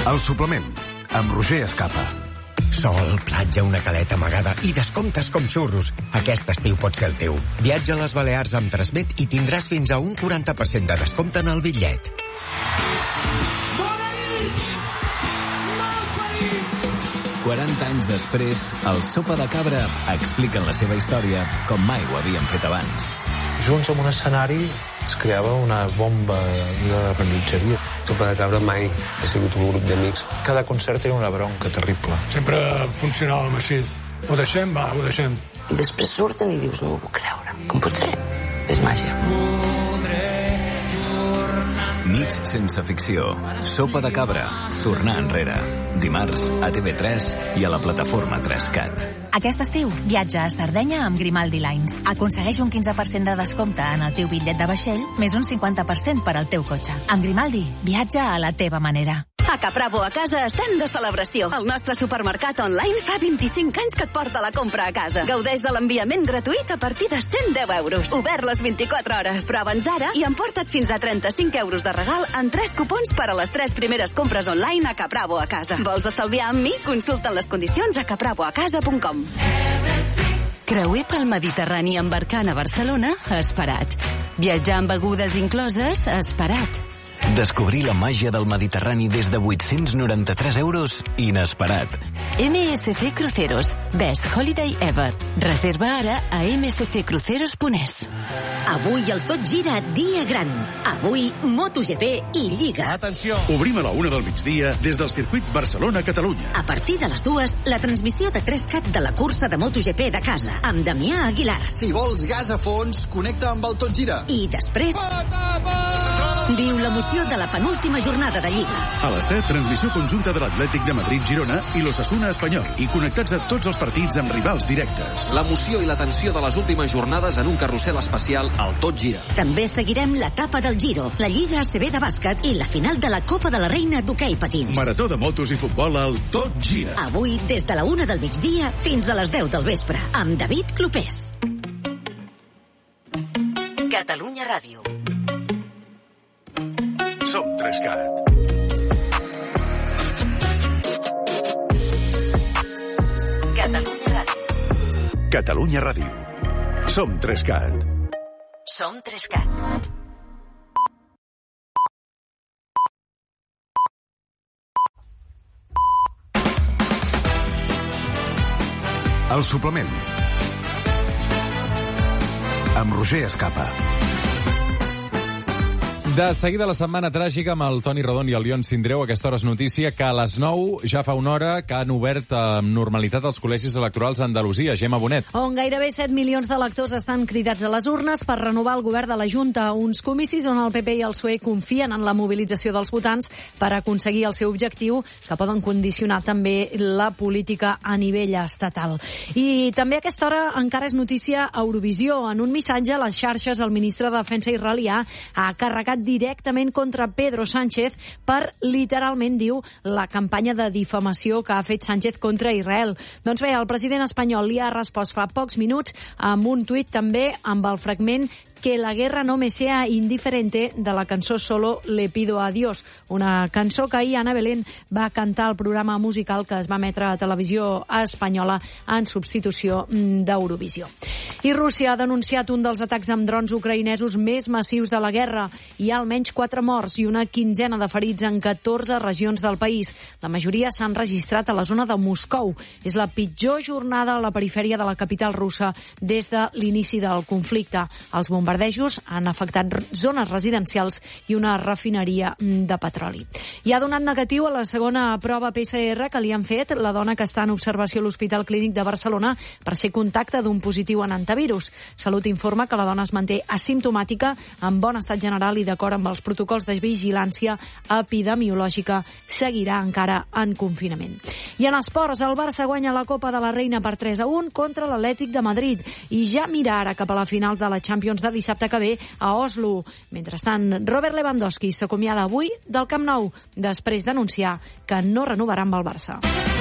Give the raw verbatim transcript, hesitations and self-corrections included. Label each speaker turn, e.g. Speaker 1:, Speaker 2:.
Speaker 1: El suplement, amb Roger Escapa.
Speaker 2: Sol, platja, una caleta amagada i descomptes com xurros. Aquest estiu pot ser el teu. Viatja a les Balears amb Transmet i tindràs fins a un quaranta per cent de descompte en el bitllet.
Speaker 3: quaranta anys després, el Sopa de Cabra expliquen la seva història com mai ho havien fet abans.
Speaker 4: Junts en un escenari es creava una bomba de rellotgeria. Sopa de Cabra mai ha sigut un grup d'amics. Cada concert era una bronca terrible.
Speaker 5: Sempre funcionàvem així. Ho deixem, va, ho deixem.
Speaker 6: I després surten i dius, no ho puc creure. Com pot ser? És màgia.
Speaker 3: Nits sense ficció. Sopa de Cabra. Tornar enrere. Dimarts a T V tres i a la plataforma tres cat.
Speaker 7: Aquest estiu, viatja a Sardenya amb Grimaldi Lines. Aconsegueix un quinze per cent de descompte en el teu bitllet de vaixell, més un cinquanta per cent per al teu cotxe. Amb Grimaldi, viatja a la teva manera.
Speaker 8: A Capravo a casa estem de celebració. El nostre supermercat online fa vint-i-cinc anys que et porta la compra a casa. Gaudeix de l'enviament gratuït a partir de cent deu euros. Obert les vint-i-quatre hores. Prova'ns ara i emporta't fins a trenta-cinc euros de regal en tres cupons per a les tres primeres compres online a Capravo a casa. Vols estalviar amb mi? Consulta les condicions a capravoacasa punt com. Creuer pel Mediterrani embarcant a Barcelona? Esperat. Viatjar amb begudes incloses? Esperat.
Speaker 3: Descobrir la màgia del Mediterrani des de vuit-cents noranta-tres euros? Inesperat.
Speaker 8: M S C Cruceros. Best Holiday Ever. Reserva ara a m s c cruceros punt es.
Speaker 9: Avui el Tot Gira dia gran. Avui MotoGP i Lliga.
Speaker 10: Atenció! Obrim a la una del migdia des del circuit Barcelona-Catalunya.
Speaker 9: A partir de les dues, la transmissió de tres cat de la cursa de MotoGP de casa, amb Damià Aguilar.
Speaker 11: Si vols gas a fons, connecta amb el Tot Gira.
Speaker 9: I després... Viu l'emoció de la penúltima jornada de Lliga.
Speaker 10: A les set, transmissió conjunta de l'Atlètic de Madrid-Girona i l'Osasuna Espanyol. I connectats a tots els partits amb rivals directes.
Speaker 11: L'emoció i la tensió de les últimes jornades en un carrusel especial al Tot Gira.
Speaker 9: També seguirem l'etapa del Giro, la Lliga A C B de bàsquet i la final de la Copa de la Reina d'hoquei patins.
Speaker 10: Marató de motos i futbol al Tot Gira.
Speaker 9: Avui, des de la una del migdia fins a les deu del vespre, amb David Clopés.
Speaker 8: Catalunya Ràdio.
Speaker 10: Som tres cat.
Speaker 8: Catalunya Ràdio.
Speaker 10: Catalunya Ràdio. Som tres cat.
Speaker 8: Som tres cat.
Speaker 1: El suplement. Amb Roger Escapa.
Speaker 12: De seguida la setmana tràgica amb el Toni Rodon i el Lion Sindreu. A aquesta hora és notícia que a les nou, ja fa una hora, que han obert amb normalitat els col·legis electorals a Andalusia. Gemma Bonet.
Speaker 13: On gairebé set milions d'electors estan cridats a les urnes per renovar el govern de la Junta. Uns comicis on el P P i el P S O E confien en la mobilització dels votants per aconseguir el seu objectiu, que poden condicionar també la política a nivell estatal. I també a aquesta hora encara és notícia a Eurovisió. En un missatge a les xarxes, el ministre de Defensa israelià ha carregat directament contra Pedro Sánchez per, literalment, diu, la campanya de difamació que ha fet Sánchez contra Israel. Doncs bé, el president espanyol li ha respost fa pocs minuts amb un tuit també amb el fragment Que la guerra no me sea indiferente de la cançó Solo le pido a Dios, una cançó que ahir Ana Belén va cantar al programa musical que es va emetre a Televisió Espanyola en substitució d'Eurovisió. I Rússia ha denunciat un dels atacs amb drons ucraïnesos més massius de la guerra. Hi ha almenys quatre morts i una quinzena de ferits en catorze regions del país. La majoria s'han registrat a la zona de Moscou. És la pitjor jornada a la perifèria de la capital russa des de l'inici del conflicte. Els bombardejos han afectat zones residencials i una refineria de petroli. I ha donat negatiu a la segona prova P C R que li han fet la dona que està en observació a l'Hospital Clínic de Barcelona per ser contacte d'un positiu en antivirus. Salut informa que la dona es manté asimptomàtica, en bon estat general i d'acord amb els protocols de vigilància epidemiològica, seguirà encara en confinament. I en esports, el Barça guanya la Copa de la Reina per tres a un contra l'Atlètic de Madrid i ja mira ara cap a la final de la Champions de dissabte que ve a Oslo. Mentrestant, Robert Lewandowski s'acomiada avui del Camp Nou després d'anunciar que no renovarà amb el Barça.